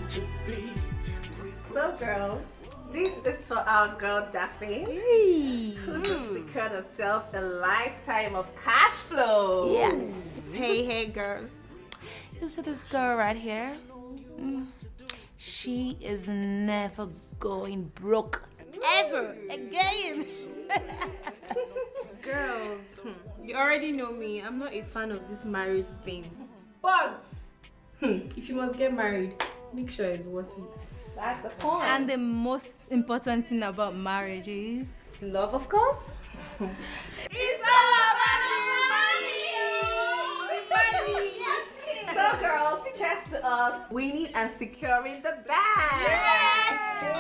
So girls, this is for our girl Daphne, who just secured herself a lifetime of cash flow. Yes. Hey, girls. You see this girl right here? She is never going broke ever again. Girls, you already know me. I'm not a fan of this married thing. But if you must get married, make sure it's worth it. That's the point. And the most important thing about marriage is Love, of course. It's all about the money! So girls, cheers to us winning and securing the bag!